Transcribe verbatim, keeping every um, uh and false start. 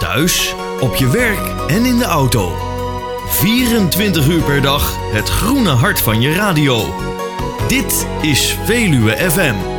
Thuis, op je werk en in de auto. vierentwintig uur per dag het groene hart van je radio. Dit is Veluwe F M.